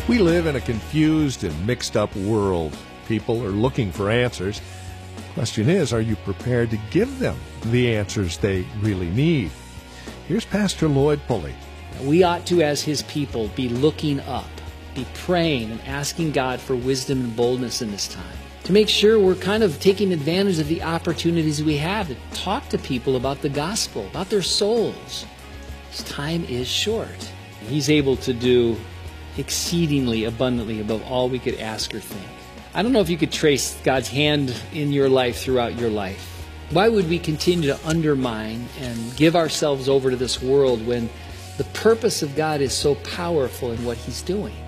We live in a confused and mixed up world. People are looking for answers. Question is, are you prepared to give them the answers they really need? Here's Pastor Lloyd Pulley. We ought to, as His people, be looking up, be praying and asking God for wisdom and boldness in this time, to make sure we're kind of taking advantage of the opportunities we have to talk to people about the gospel, about their souls. This time is short. He's able to do exceedingly abundantly above all we could ask or think. I don't know if you could trace God's hand in your life throughout your life. Why would we continue to undermine and give ourselves over to this world when the purpose of God is so powerful in what He's doing?